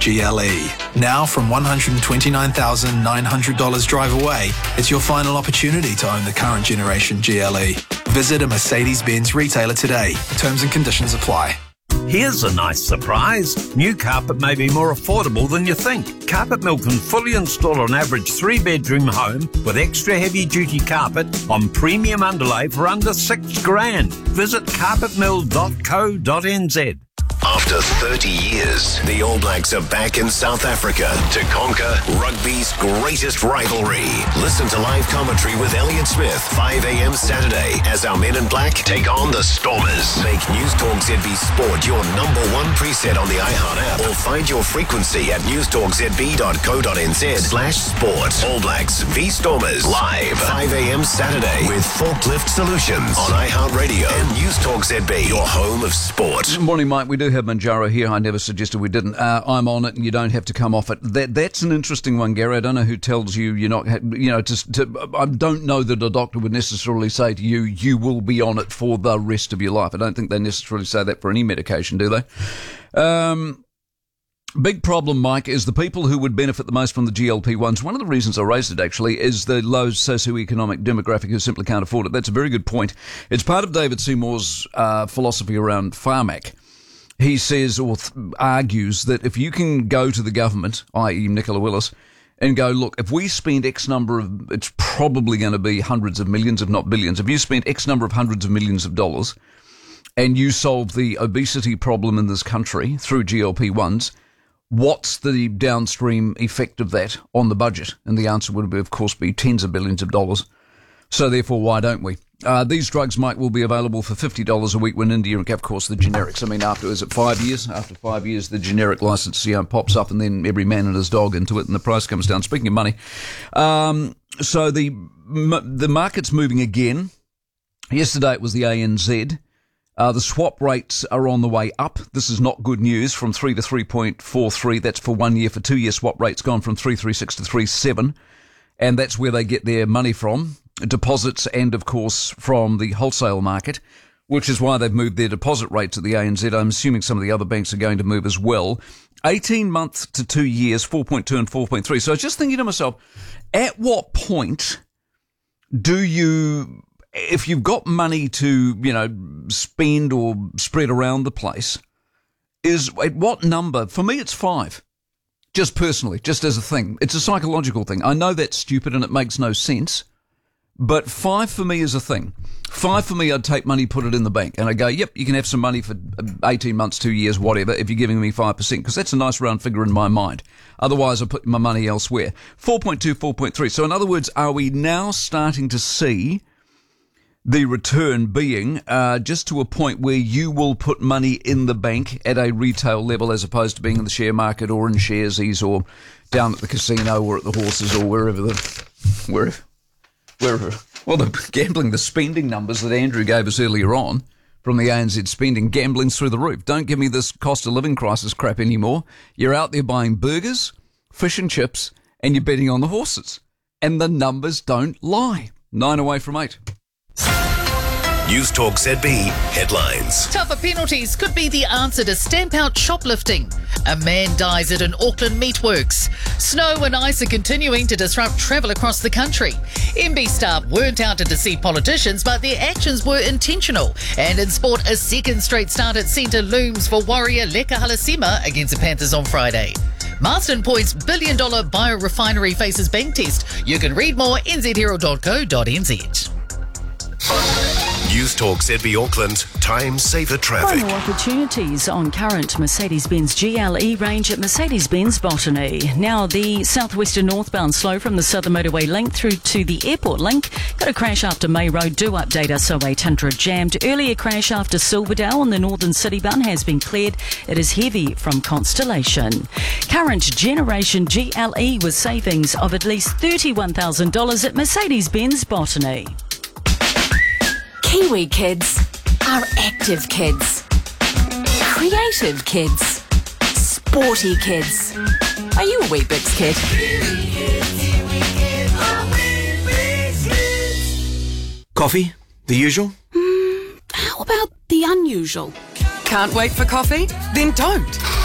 GLE. Now from $129,900 drive away, it's your final opportunity to own the current generation GLE. Visit a Mercedes-Benz retailer today. Terms and conditions apply. Here's a nice surprise. New carpet may be more affordable than you think. Carpet Mill can fully install an average 3-bedroom home with extra heavy-duty carpet on premium underlay for under $6,000. Visit carpetmill.co.nz. After 30 years, the All Blacks are back in South Africa to conquer rugby's greatest rivalry. Listen to live commentary with Elliot Smith, 5 a.m. Saturday, as our men in black take on the Stormers. Make News Talk ZB Sport your number one preset on the iHeart app, or find your frequency at newstalkzb.co.nz/sport. All Blacks v Stormers, live, 5 a.m. Saturday, with Forklift Solutions on iHeart Radio and News Talk ZB, your home of sport. Good morning, Mike. We do have Manjaro here. I never suggested we didn't. I'm on it, and you don't have to come off it. That's an interesting one, Gary. I don't know who tells you you're not. I don't know that a doctor would necessarily say to you, you will be on it for the rest of your life. I don't think they necessarily say that for any medication, do they? Big problem, Mike, is the people who would benefit the most from the GLP-1s. One of the reasons I raised it, actually, is the low socioeconomic demographic who simply can't afford it. That's a very good point. It's part of David Seymour's philosophy around Pharmac. He says or argues that if you can go to the government, i.e. Nicola Willis, and go, look, if we spend X number of, it's probably going to be hundreds of millions, if not billions. If you spend X number of hundreds of millions of dollars and you solve the obesity problem in this country through GLP-1s, what's the downstream effect of that on the budget? And the answer would, of course, be tens of billions of dollars. So therefore, why don't we? These drugs, Mike, will be available for $50 a week when India, and of course the generics. I mean, after 5 years? After 5 years, the generic license pops up, and then every man and his dog into it, and the price comes down. Speaking of money, so the market's moving again. Yesterday it was the ANZ. The swap rates are on the way up. This is not good news, from 3 to 3.43. That's for 1 year. For 2 year swap rates gone from 3.36 to 3.7. And that's where they get their money from, deposits and, of course, from the wholesale market, which is why they've moved their deposit rates at the ANZ. I'm assuming some of the other banks are going to move as well. 18 months to 2 years, 4.2 and 4.3. So I was just thinking to myself, at what point do you, if you've got money to, spend or spread around the place, at what number? For me, it's 5. Just personally, just as a thing. It's a psychological thing. I know that's stupid and it makes no sense, but 5 for me is a thing. 5 for me, I'd take money, put it in the bank, and I go, yep, you can have some money for 18 months, 2 years, whatever, if you're giving me 5%, because that's a nice round figure in my mind. Otherwise, I put my money elsewhere. 4.2, 4.3. So in other words, are we now starting to see the return being just to a point where you will put money in the bank at a retail level as opposed to being in the share market or in Sharesies or down at the casino or at the horses or wherever. Well, the gambling, the spending numbers that Andrew gave us earlier on from the ANZ spending, gambling's through the roof. Don't give me this cost of living crisis crap anymore. You're out there buying burgers, fish and chips, and you're betting on the horses. And the numbers don't lie. 9 away from 8. News Talk ZB headlines. Tougher penalties could be the answer to stamp out shoplifting. A man dies at an Auckland meatworks. Snow and ice are continuing to disrupt travel across the country. MB staff weren't out to deceive politicians, but their actions were intentional. And in sport, a second straight start at centre looms for warrior Leka Halasima against the Panthers on Friday. Marsden Point's billion-dollar biorefinery faces bank test. You can read more nzherald.co.nz. News Talk ZB Auckland, time saver traffic. Final opportunities on current Mercedes-Benz GLE range at Mercedes-Benz Botany. Now the southwestern northbound slow from the Southern Motorway link through to the airport link. Got a crash after May Road, do update us, so 800 jammed. Earlier crash after Silverdale on the northern city bun has been cleared. It is heavy from Constellation. Current generation GLE with savings of at least $31,000 at Mercedes-Benz Botany. Kiwi kids are active kids, creative kids, sporty kids. Are you a Weet-Bix kid? Coffee? The usual? How about the unusual? Can't wait for coffee? Then don't.